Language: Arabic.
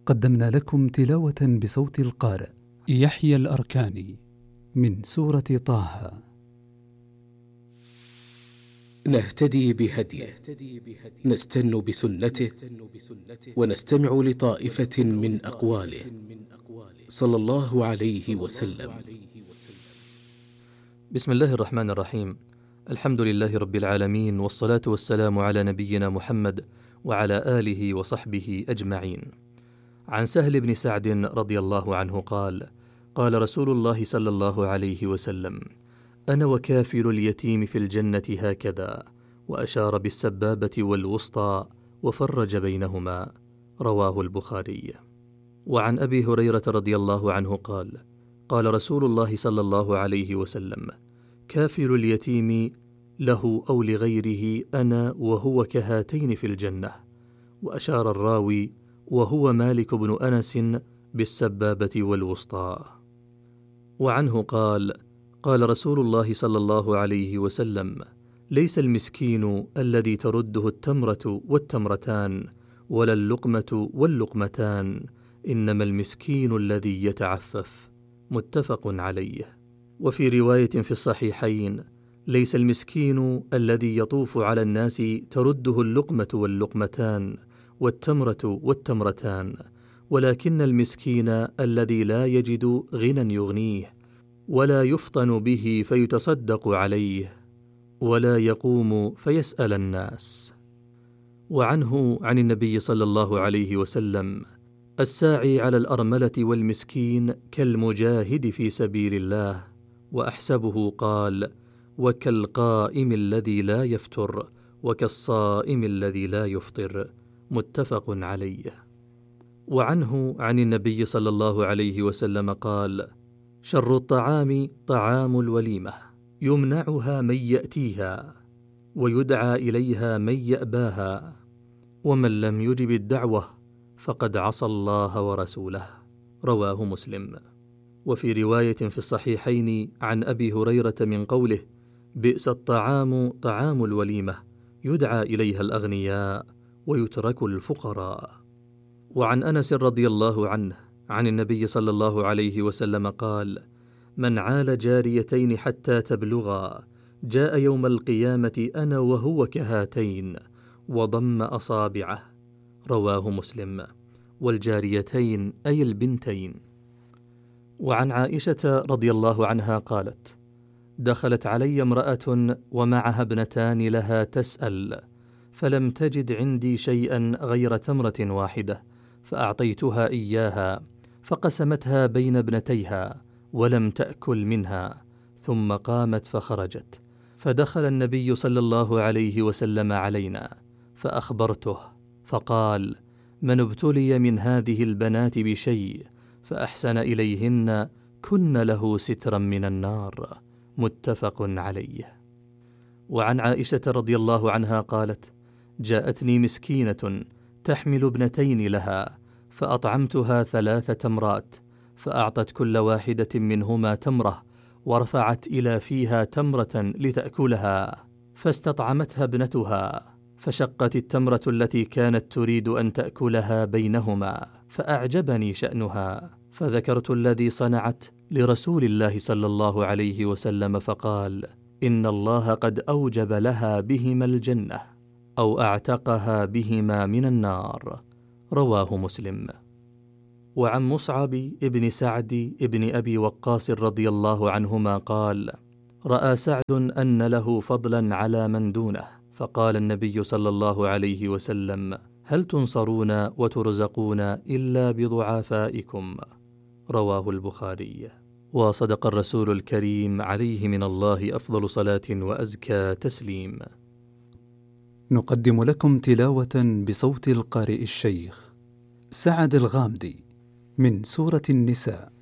قدمنا لكم تلاوة بصوت القارئ يحيى الأركاني من سورة طه. نهتدي بهديه، نستن بسنته، ونستمع لطائفة من أقواله صلى الله عليه وسلم. بسم الله الرحمن الرحيم. الحمد لله رب العالمين، والصلاة والسلام على نبينا محمد وعلى آله وصحبه أجمعين. عن سهل بن سعد رضي الله عنه قال: قال رسول الله صلى الله عليه وسلم: أنا وكافل اليتيم في الجنة هكذا، وأشار بالسبابة والوسطى وفرج بينهما. رواه البخاري. وعن أبي هريرة رضي الله عنه قال: قال رسول الله صلى الله عليه وسلم: كافل اليتيم له أو لغيره أنا وهو كهاتين في الجنة. وأشار الراوي وهو مالك بن أنس بالسبابة والوسطى. وعنه قال: قال رسول الله صلى الله عليه وسلم: ليس المسكين الذي ترده التمرة والتمرتان ولا اللقمة واللقمتان، إنما المسكين الذي يتعفف. متفق عليه. وفي رواية في الصحيحين: ليس المسكين الذي يطوف على الناس ترده اللقمة واللقمتان والتمرة والتمرتان، ولكن المسكين الذي لا يجد غنى يغنيه، ولا يفطن به فيتصدق عليه، ولا يقوم فيسأل الناس. وعنه عن النبي صلى الله عليه وسلم: الساعي على الأرملة والمسكين كالمجاهد في سبيل الله. وأحسبه قال: وكالقائم الذي لا يفتر، وكالصائم الذي لا يفطر. متفق عليه. وعنه عن النبي صلى الله عليه وسلم قال: شر الطعام طعام الوليمة، يمنعها من يأتيها، ويدعى إليها من يأباها، ومن لم يجب الدعوة فقد عصى الله ورسوله. رواه مسلم. وفي رواية في الصحيحين عن أبي هريرة من قوله: بئس الطعام طعام الوليمة، يدعى إليها الأغنياء ويترك الفقراء. وعن أنس رضي الله عنه عن النبي صلى الله عليه وسلم قال: من عال جاريتين حتى تبلغا جاء يوم القيامة أنا وهو كهاتين، وضم أصابعه. رواه مسلم. والجاريتين أي البنتين. وعن عائشة رضي الله عنها قالت: دخلت علي امرأة ومعها ابنتان لها تسأل، فلم تجد عندي شيئا غير تمرة واحدة، فأعطيتها إياها، فقسمتها بين ابنتيها ولم تأكل منها، ثم قامت فخرجت. فدخل النبي صلى الله عليه وسلم علينا فأخبرته، فقال: من ابتلي من هذه البنات بشيء فأحسن إليهن كن له سترا من النار. متفق عليه. وعن عائشة رضي الله عنها قالت: جاءتني مسكينة تحمل ابنتين لها، فأطعمتها 3 تمرات، فأعطت كل واحدة منهما تمرة، ورفعت إلى فيها تمرة لتأكلها، فاستطعمتها ابنتها، فشقت التمرة التي كانت تريد أن تأكلها بينهما، فأعجبني شأنها، فذكرت الذي صنعت لرسول الله صلى الله عليه وسلم، فقال: إن الله قد أوجب لها بهما الجنة، أو أعتقها بهما من النار. رواه مسلم. وعن مصعب ابن سعد ابن أبي وقاص رضي الله عنهما قال: رأى سعد أن له فضلا على من دونه، فقال النبي صلى الله عليه وسلم: هل تنصرون وترزقون إلا بضعفائكم؟ رواه البخاري. وصدق الرسول الكريم عليه من الله أفضل صلاة وأزكى تسليم. نقدم لكم تلاوة بصوت القارئ الشيخ سعد الغامدي من سورة النساء.